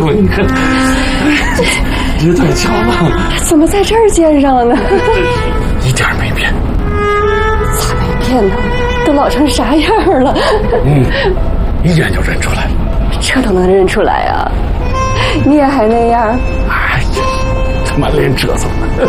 了，你看，这太巧了， 怎么在这儿见上了呢？ 一点没变。 咋没变呢？都老成啥样了？ 一眼就认出来了。 这都能认出来啊？你也还那样？ 哎呀，他满脸褶子呢。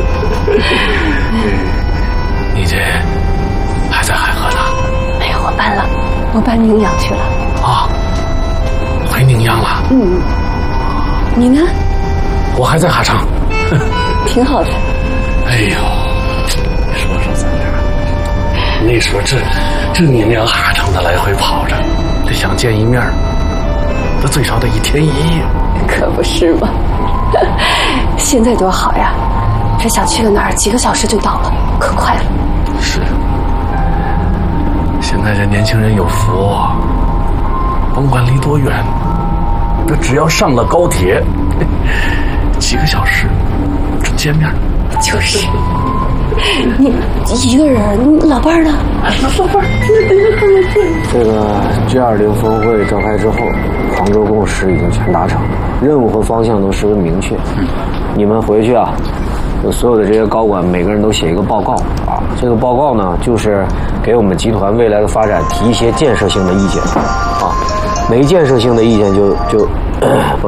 你这还在海河呢？ 没有，我搬了，我搬宁阳去了。 啊，回宁阳了？ 你呢？ 我还在哈昌。 挺好的。 哎呦，你说咱俩，你说这宁阳哈昌的来回跑着，这想见一面，这最少得1天1夜。 可不是嘛。现在多好呀，这想去个哪儿几个小时就到了，可快了。 是，现在这年轻人有福，甭管离多远，这只要上了高铁，几个小时就见面。 就是。你一个人，你老伴儿呢？老伴儿， 这个 G20 峰会召开之后，杭州共识已经全达成，任务和方向都十分明确。你们回去啊，所有的这些高管每个人都写一个报告啊。这个报告呢，就是给我们集团未来的发展提一些建设性的意见啊。没建设性的意见就